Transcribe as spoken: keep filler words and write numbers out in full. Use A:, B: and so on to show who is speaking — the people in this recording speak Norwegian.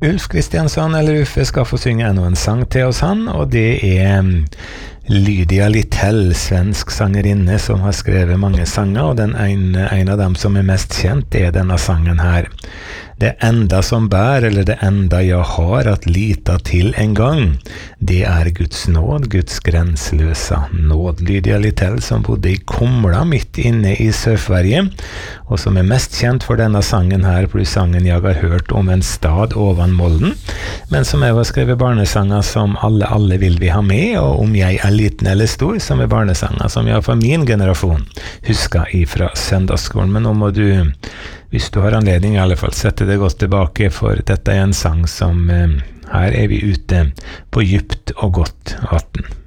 A: Ulf Kristiansson, eller Uffe, skal få synge enda en sang til oss han, og det er Lydia Littell, svensk sangerinne som har skrevet mange sanger, og den ene, en av dem som er mest kjent er denne sangen her. Det enda som bär, eller det enda jeg har at lita til en gang, det er Guds nåd, Guds grensløsa nåd. Lydia Littell, som bodde i Kumla midt inne i Sør-Sverige, og som er mest kjent for denne sangen her, pluss sangen jeg har hørt om en stad ovan Molden, men som jeg har skrevet barnesanger som alle, alle vil vi ha med, og om jeg er liten eller stor, som er barnesanger som jeg for min generasjon husker ifra søndagsskolen. Men nå må du, hvis du har anledning, i alle fall sette det godt tilbake, for dette er en sang som, eh, her er vi ute på dypt og godt vatten.